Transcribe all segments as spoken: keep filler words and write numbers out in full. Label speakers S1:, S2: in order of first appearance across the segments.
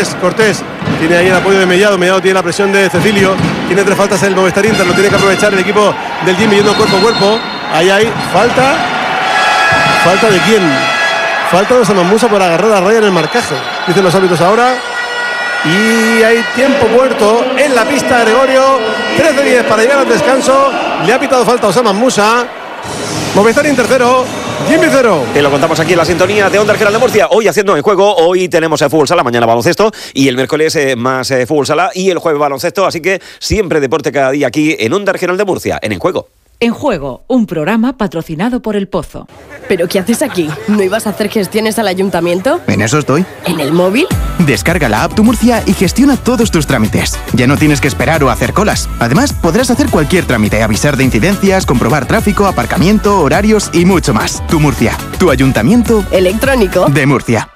S1: Cortés, Cortés tiene ahí el apoyo de Mellado, Mellado tiene la presión de Cecilio, tiene tres faltas el Movistar Inter, lo tiene que aprovechar el equipo del Jimmy yendo cuerpo a cuerpo. Ahí hay falta. ¿Falta de quién? Falta de Osama Musa por agarrar a raya en el marcaje, dicen los árbitros ahora. Y hay tiempo muerto en la pista, Gregorio. trece diez para llegar al descanso. Le ha pitado falta a Osama Musa. Movistar Inter cero, Jimmy cero.
S2: Te lo contamos aquí en la sintonía de Onda Regional de Murcia. Hoy haciendo en juego, hoy tenemos el fútbol sala, mañana baloncesto y el miércoles eh, más eh, fútbol sala y el jueves baloncesto. Así que siempre deporte cada día aquí en Onda Regional de Murcia, en En Juego.
S3: En Juego, un programa patrocinado por El Pozo.
S4: ¿Pero qué haces aquí? ¿No ibas a hacer gestiones al ayuntamiento?
S5: En eso estoy.
S4: ¿En el móvil?
S5: Descarga la app Tu Murcia y gestiona todos tus trámites. Ya no tienes que esperar o hacer colas. Además, podrás hacer cualquier trámite, avisar de incidencias, comprobar tráfico, aparcamiento, horarios y mucho más. Tu Murcia, tu ayuntamiento
S4: electrónico
S5: de Murcia.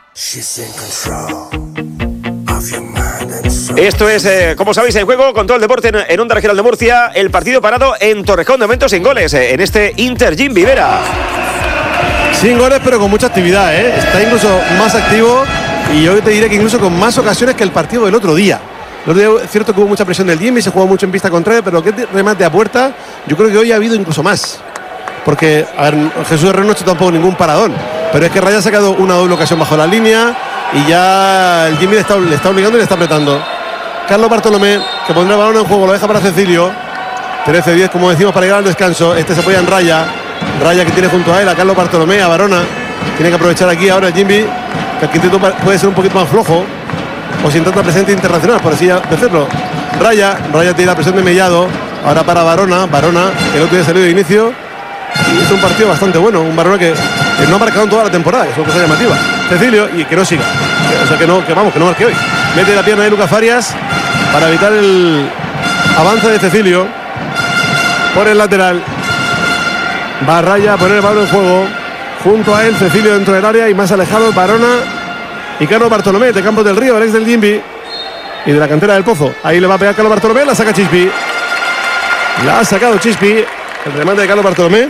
S2: Esto es, eh, como sabéis, En Juego, con todo el deporte en, en Onda Regional de Murcia. El partido parado en Torrejón, de momento sin goles, eh, en este Inter Jim Vivera.
S1: Sin goles, pero con mucha actividad, ¿eh? Está incluso más activo y yo te diré que incluso con más ocasiones que el partido del otro día. El otro día es cierto que hubo mucha presión del Jimmy, se jugó mucho en pista contraria, pero que remate a puerta, yo creo que hoy ha habido incluso más. Porque, a ver, Jesús Herrero no ha hecho tampoco ningún paradón, pero es que Raya ha sacado una doble ocasión bajo la línea y ya el Jimmy le está, le está obligando y le está apretando. Carlos Bartolomé, que pondrá el balón en juego, lo deja para Cecilio. trece diez, como decimos, para llegar al descanso. Este se apoya en Raya. Raya que tiene junto a él a Carlos Bartolomé, a Varona. Tiene que aprovechar aquí ahora el Jimmy, que el quinteto puede ser un poquito más flojo o sin tanta presencia internacional, por así decirlo. Raya, Raya tiene la presión de Mellado. Ahora para Varona. Varona, que el otro día salió de inicio y hizo un partido bastante bueno. Un Varona que, que no ha marcado en toda la temporada, que es una cosa llamativa. Cecilio, y que no siga. O sea, que no, que vamos, que no marque hoy. Mete la pierna de Lucas Farias para evitar el avance de Cecilio por el lateral. Va Raya a poner el balón en juego. Junto a él Cecilio dentro del área y más alejado Varona y Carlos Bartolomé de Campos del Río, el ex del Jimby y de la cantera del Pozo. Ahí le va a pegar Carlos Bartolomé, la saca Chispi. La ha sacado Chispi. El remate de Carlos Bartolomé.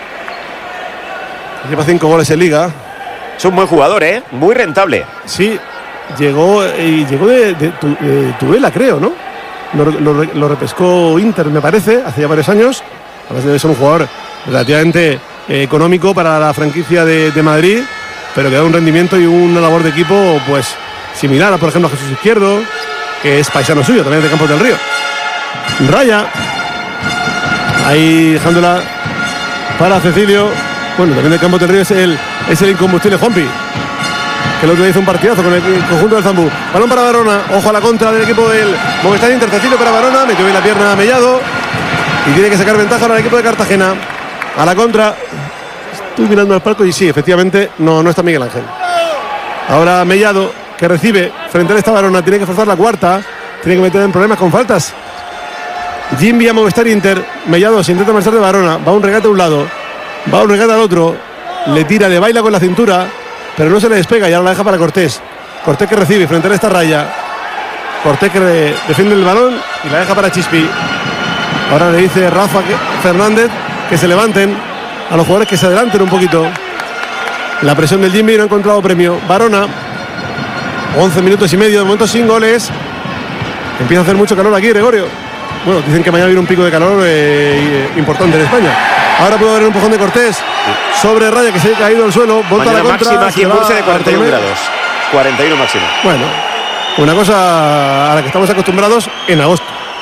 S1: Lleva cinco goles en Liga.
S2: Es un buen jugador, ¿eh? Muy rentable.
S1: Sí, llegó y llegó de, de, de Tudela, creo, ¿no? Lo, lo, lo repescó Inter, me parece, hace ya varios años. Además debe ser un jugador relativamente eh, económico para la franquicia de, de Madrid, pero que da un rendimiento y una labor de equipo pues similar a, por ejemplo, a Jesús Izquierdo, que es paisano suyo, también de Campos del Río. Raya, ahí dejándola para Cecilio. Bueno, también de Campos del Río es el, es el incombustible Juanpi, que el otro día hizo un partidazo con el conjunto del Zambú. Balón para Varona, ojo a la contra del equipo del Movistar Inter. Cecilio para Varona, metió bien la pierna a Mellado y tiene que sacar ventaja para el equipo de Cartagena. A la contra, estoy mirando al palco y sí, efectivamente no, no está Miguel Ángel. Ahora Mellado, que recibe frente a esta Varona, tiene que forzar la cuarta, tiene que meter en problemas con faltas. Jimby a Movistar Inter. Mellado se intenta marchar de Varona, va un regate a un lado, va un regate al otro, le tira, le baila con la cintura, pero no se le despega y ahora la deja para Cortés. Cortés que recibe frente a esta Raya. Cortés que defiende el balón y la deja para Chispi. Ahora le dice Rafa Fernández que se levanten a los jugadores, que se adelanten un poquito. La presión del Jimmy no ha encontrado premio. Varona, once minutos y medio, de momento sin goles. Empieza a hacer mucho calor aquí, Gregorio. Bueno, dicen que mañana viene un pico de calor eh, importante en España. Ahora puede haber un empujón de Cortés sobre Raya, que se ha caído al suelo. Volta a la contra.
S2: Máxima aquí en Murcia de cuarenta y uno grados. cuarenta y uno máximo.
S1: Bueno, una cosa a la que estamos acostumbrados en agosto,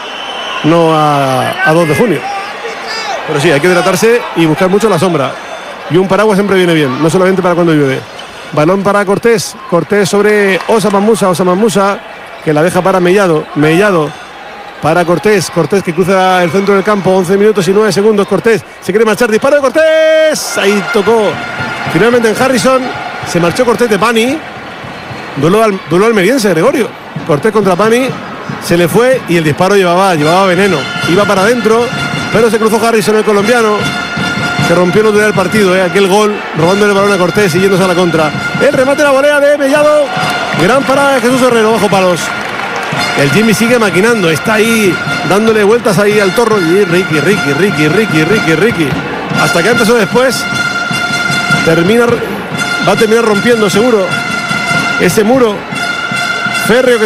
S1: no a, a dos de junio. Pero sí, hay que hidratarse y buscar mucho la sombra. Y un paraguas siempre viene bien, no solamente para cuando llueve. Balón para Cortés. Cortés sobre Osama Musa. Osama Musa, que la deja para Mellado. Mellado para Cortés. Cortés que cruza el centro del campo. once minutos y nueve segundos. Cortés se quiere marchar. Disparo de Cortés. Ahí tocó finalmente en Harrison. Se marchó Cortés de Pani. Duelo, al, duelo almeriense, Gregorio. Cortés contra Pani. Se le fue y el disparo llevaba, llevaba veneno. Iba para adentro, pero se cruzó Harrison, el colombiano, que rompió el otro día del partido, ¿eh? Aquel gol, robándole el balón a Cortés y yéndose a la contra. El remate, la volea de Mellado. Gran parada de Jesús Herrero, bajo palos. El Jimmy sigue maquinando, está ahí dándole vueltas ahí al torro. Y Ricky, Ricky, Ricky, Ricky, Ricky, Ricky. Hasta que antes o después termina, va a terminar rompiendo seguro ese muro férreo que